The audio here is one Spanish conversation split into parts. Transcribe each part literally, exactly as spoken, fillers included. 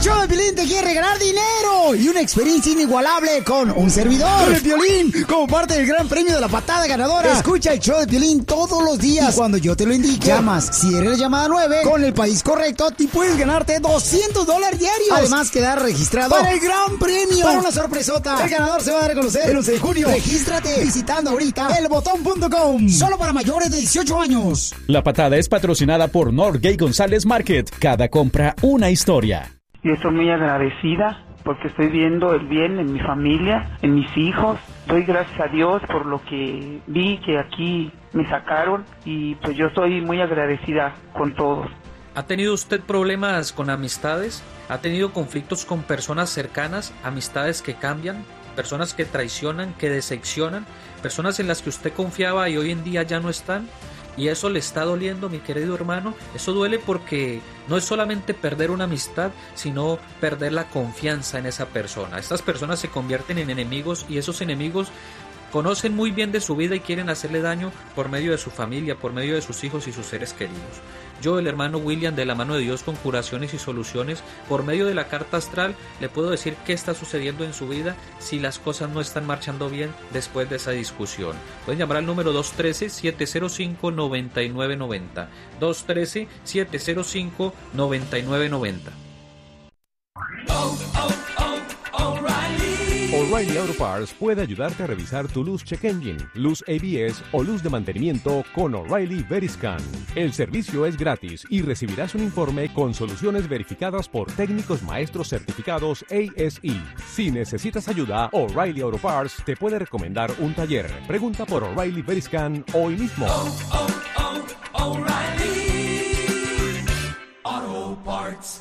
show de Piolín te quiere regalar dinero y una experiencia inigualable con un servidor. Con el Piolín, como parte del gran premio de la patada ganadora. Escucha el show de Piolín todos los días. Y cuando yo te lo indique, llamas. Si eres la llamada nueve, con el país correcto, y puedes ganarte doscientos dólares diarios. Además, quedar registrado para el gran premio. Para una sorpresota. El ganador se va a dar a conocer el once de junio. Regístrate visitando ahorita el botón punto com. Solo para mayores de dieciocho años. La patada es patrocinada por Norgay González Market. Cada compra, una historia. Yo estoy muy agradecida porque estoy viendo el bien en mi familia, en mis hijos. Doy gracias a Dios por lo que vi que aquí me sacaron y pues yo estoy muy agradecida con todos. ¿Ha tenido usted problemas con amistades? ¿Ha tenido conflictos con personas cercanas? ¿Amistades que cambian? ¿Personas que traicionan, que decepcionan? ¿Personas en las que usted confiaba y hoy en día ya no están? ¿Y eso le está doliendo, mi querido hermano? Eso duele porque no es solamente perder una amistad, sino perder la confianza en esa persona. Estas personas se convierten en enemigos y esos enemigos conocen muy bien de su vida y quieren hacerle daño por medio de su familia, por medio de sus hijos y sus seres queridos. Yo, el hermano William, de la mano de Dios con curaciones y soluciones, por medio de la carta astral, le puedo decir qué está sucediendo en su vida si las cosas no están marchando bien después de esa discusión. Pueden llamar al número dos uno tres, siete cero cinco, nueve nueve nueve cero. dos uno tres, siete cero cinco, nueve nueve nueve cero. Oh, oh, oh, O'Reilly. O'Reilly Auto Parts puede ayudarte a revisar tu luz check engine, luz A B S o luz de mantenimiento con O'Reilly Veriscan. El servicio es gratis y recibirás un informe con soluciones verificadas por técnicos maestros certificados A S E. Si necesitas ayuda, O'Reilly Auto Parts te puede recomendar un taller. Pregunta por O'Reilly Veriscan hoy mismo. Oh, oh, oh, O'Reilly Auto Parts.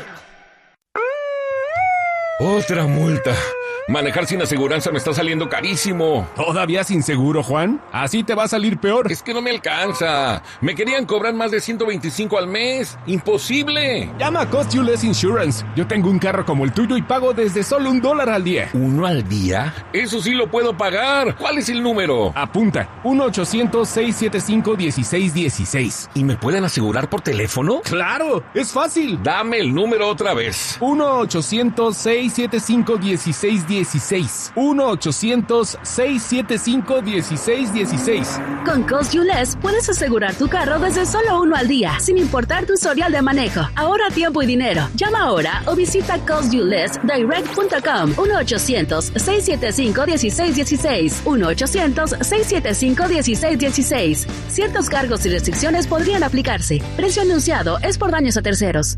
Otra multa. Manejar sin aseguranza me está saliendo carísimo. ¿Todavía sin seguro, Juan? Así te va a salir peor. Es que no me alcanza. Me querían cobrar más de ciento veinticinco al mes. ¡Imposible! Llama a Cost You Less Insurance. Yo tengo un carro como el tuyo y pago desde solo un dólar al día. ¿Uno al día? Eso sí lo puedo pagar. ¿Cuál es el número? Apunta. uno ochocientos, seiscientos setenta y cinco, dieciséis dieciséis. ¿Y me pueden asegurar por teléfono? ¡Claro! ¡Es fácil! Dame el número otra vez. uno ochocientos, seiscientos setenta y cinco, dieciséis dieciséis. uno ochocientos, seiscientos setenta y cinco, dieciséis dieciséis. Con Cost You Less puedes asegurar tu carro desde solo uno al día, sin importar tu historial de manejo. Ahorra tiempo y dinero. Llama ahora o visita cost you less direct punto com. uno ochocientos, seiscientos setenta y cinco, dieciséis dieciséis. uno ochocientos, seiscientos setenta y cinco, dieciséis dieciséis. Ciertos cargos y restricciones podrían aplicarse. Precio anunciado es por daños a terceros.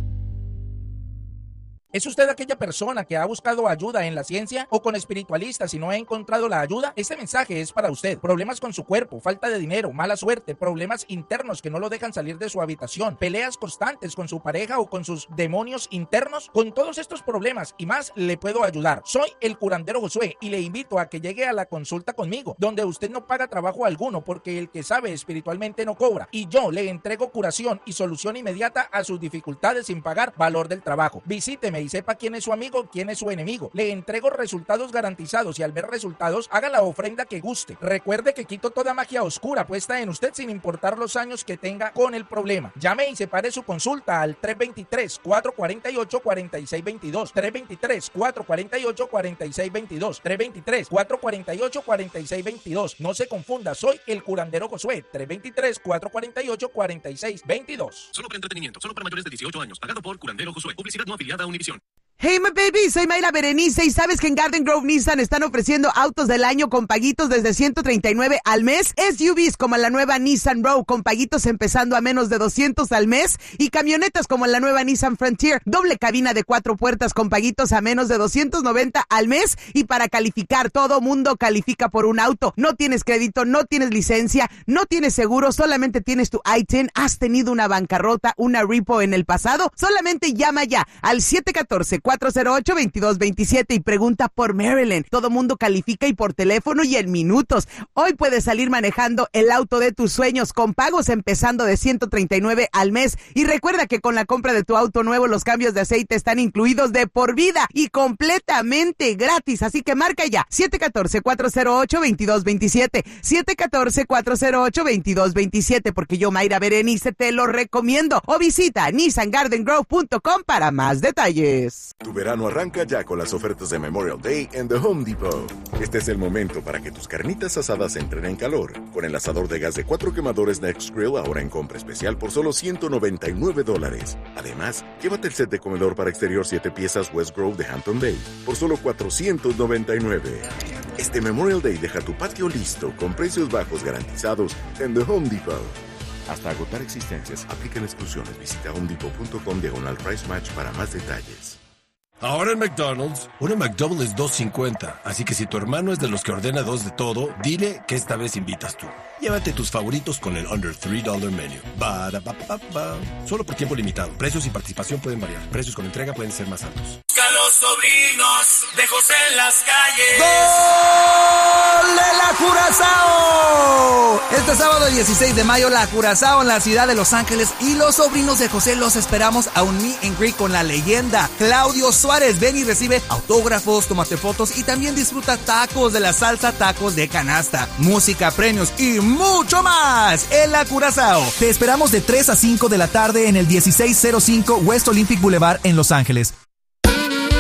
¿Es usted aquella persona que ha buscado ayuda en la ciencia o con espiritualistas y no ha encontrado la ayuda? Este mensaje es para usted. Problemas con su cuerpo, falta de dinero, mala suerte, problemas internos que no lo dejan salir de su habitación, peleas constantes con su pareja o con sus demonios internos. Con todos estos problemas y más le puedo ayudar. Soy el curandero Josué y le invito a que llegue a la consulta conmigo, donde usted no paga trabajo alguno porque el que sabe espiritualmente no cobra. Y yo le entrego curación y solución inmediata a sus dificultades sin pagar valor del trabajo. Visíteme y sepa quién es su amigo, quién es su enemigo. Le entrego resultados garantizados y al ver resultados, haga la ofrenda que guste. Recuerde que quito toda magia oscura puesta en usted sin importar los años que tenga con el problema. Llame y separe su consulta al tres dos tres, cuatro cuatro ocho, cuatro seis dos dos. tres dos tres, cuatro cuatro ocho, cuatro seis dos dos. tres dos tres, cuatro cuatro ocho, cuatro seis dos dos. No se confunda, soy el curandero Josué. tres dos tres, cuatro cuatro ocho, cuatro seis dos dos. Solo para entretenimiento, solo para mayores de dieciocho años. Pagado por Curandero Josué. Publicidad no afiliada a Univision. Hey, my baby, soy Mayra Berenice y sabes que en Garden Grove Nissan están ofreciendo autos del año con paguitos desde ciento treinta y nueve al mes, S U Vs como la nueva Nissan Rogue con paguitos empezando a menos de doscientos al mes y camionetas como la nueva Nissan Frontier, doble cabina de cuatro puertas con paguitos a menos de doscientos noventa al mes. Y para calificar, todo mundo califica por un auto. No tienes crédito, no tienes licencia, no tienes seguro, solamente tienes tu I diez, has tenido una bancarrota, una repo en el pasado, solamente llama ya al siete uno cuatro, cuatro cero ocho, veintidós veintisiete y pregunta por Maryland. Todo mundo califica y por teléfono y en minutos. Hoy puedes salir manejando el auto de tus sueños con pagos empezando de ciento treinta y nueve al mes. Y recuerda que con la compra de tu auto nuevo los cambios de aceite están incluidos de por vida y completamente gratis. Así que marca ya siete uno cuatro, cuatro cero ocho, veintidós veintisiete. siete uno cuatro, cuatro cero ocho, veintidós veintisiete porque yo, Mayra Berenice, te lo recomiendo. O visita nissan garden grove punto com para más detalles. Tu verano arranca ya con las ofertas de Memorial Day en The Home Depot. Este es el momento para que tus carnitas asadas entren en calor. Con el asador de gas de cuatro quemadores Next Grill ahora en compra especial por solo ciento noventa y nueve dólares. Además, llévate el set de comedor para exterior siete piezas West Grove de Hampton Bay por solo cuatrocientos noventa y nueve. Este Memorial Day deja tu patio listo con precios bajos garantizados en The Home Depot. Hasta agotar existencias, aplican exclusiones. Visita homedepot.com diagonal price match para más detalles. Ahora en McDonald's, una McDouble es dos cincuenta, así que si tu hermano es de los que ordena dos de todo, dile que esta vez invitas tú. Llévate tus favoritos con el Under tres dólares Menu. Ba-da-ba-ba-ba. Solo por tiempo limitado. Precios y participación pueden variar. Precios con entrega pueden ser más altos. Busca los sobrinos de José en las calles. ¡Gol de la Curazao! Este sábado dieciséis de mayo, la Curazao en la ciudad de Los Ángeles y los sobrinos de José los esperamos a un meet and greet con la leyenda Claudio Suárez. Ven y recibe autógrafos, tómate fotos y también disfruta tacos de la salsa, tacos de canasta, música, premios y mucho más en la Curazao. Te esperamos de tres a cinco de la tarde en el dieciséis cero cinco West Olympic Boulevard en Los Ángeles.